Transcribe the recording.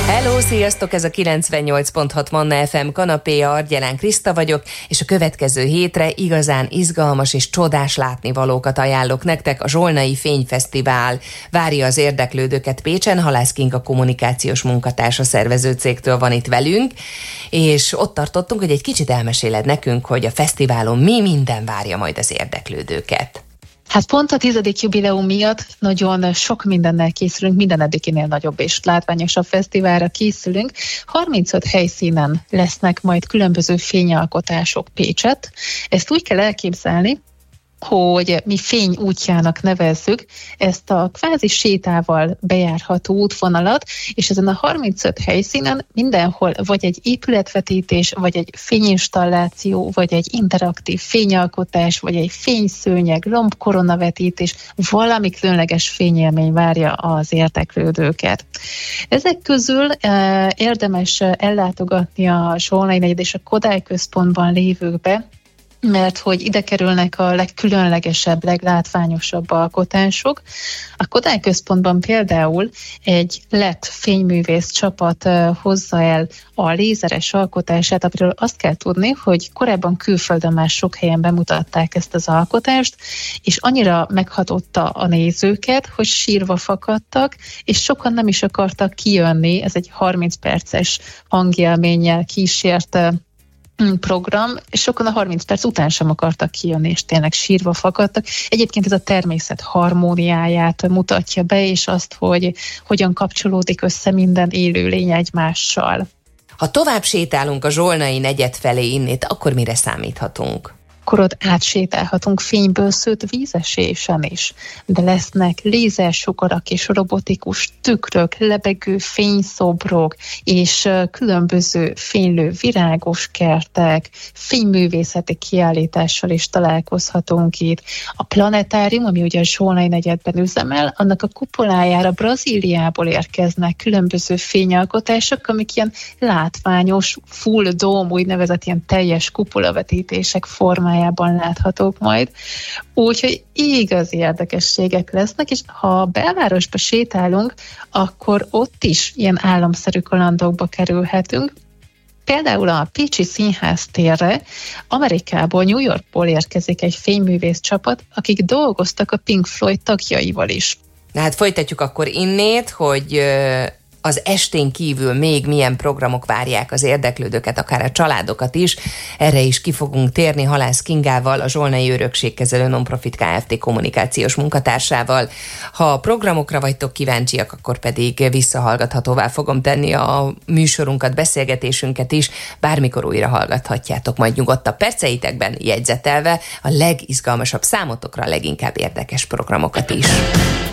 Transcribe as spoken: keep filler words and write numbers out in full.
Hello, sziasztok! Ez a kilencvennyolc pont hat Manna ef em kanapéja, Argyelán Kriszta vagyok, és a következő hétre igazán izgalmas és csodás látnivalókat ajánlok nektek. A Zsolnai Fényfesztivál várja az érdeklődőket Pécsen. Halász Kinga kommunikációs munkatársa szervező cégtől van itt velünk, és ott tartottunk, hogy egy kicsit elmeséled nekünk, hogy a fesztiválon mi minden várja majd az érdeklődőket. Hát pont a tizedik jubileum miatt nagyon sok mindennel készülünk, minden eddiginél nagyobb és látványosabb fesztiválra készülünk. harmincöt helyszínen lesznek majd különböző fényalkotások Pécsett. Ezt úgy kell elképzelni, hogy mi fény útjának nevezzük ezt a kvázi sétával bejárható útvonalat, és ezen a harmincöt helyszínen mindenhol vagy egy épületvetítés, vagy egy fényinstalláció, vagy egy interaktív fényalkotás, vagy egy fényszőnyeg, lombkoronavetítés, valami különleges fényélmény várja az érdeklődőket. Ezek közül eh, érdemes ellátogatni a Zsolnai negyed és a Kodály központban lévőkbe, mert hogy ide kerülnek a legkülönlegesebb, leglátványosabb alkotások. A Kodály központban például egy lett fényművész csapat hozza el a lézeres alkotását, amiről azt kell tudni, hogy korábban külföldön már sok helyen bemutatták ezt az alkotást, és annyira meghatotta a nézőket, hogy sírva fakadtak, és sokan nem is akartak kijönni. Ez egy harminc perces hangélménnyel kísért program, és sokan a harminc perc után sem akartak kijönni, és tényleg sírva fakadtak. Egyébként ez a természet harmóniáját mutatja be, és azt, hogy hogyan kapcsolódik össze minden élőlény egymással. Ha tovább sétálunk a Zsolnai negyed felé innét, akkor mire számíthatunk? Akkor ott átsétálhatunk fényből szőtt vízesésen is, de lesznek lézersugarak és robotikus tükrök, lebegő fényszobrok, és különböző fénylő virágos kertek, fényművészeti kiállítással is találkozhatunk itt. A planetárium, ami ugye a Zsolnai negyedben üzemel, annak a kupolájára Brazíliából érkeznek különböző fényalkotások, amik ilyen látványos, full dome, úgynevezett ilyen teljes kupolavetítések formájában láthatók majd. Úgyhogy igazi érdekességek lesznek, és ha a belvárosba sétálunk, akkor ott is ilyen államszerű kalandokba kerülhetünk. Például a Pécsi Színház térre Amerikából, New Yorkból érkezik egy fényművész csapat, akik dolgoztak a Pink Floyd tagjaival is. Na hát folytatjuk akkor innét, hogy az estén kívül még milyen programok várják az érdeklődőket, akár a családokat is. Erre is ki fogunk térni Halász Kingával, a Zsolnai Örökségkezelő Nonprofit Kft. Kommunikációs munkatársával. Ha a programokra vagytok kíváncsiak, akkor pedig visszahallgathatóvá fogom tenni a műsorunkat, beszélgetésünket is. Bármikor újra hallgathatjátok majd nyugodtabb perceitekben, jegyzetelve a legizgalmasabb számotokra, a leginkább érdekes programokat is.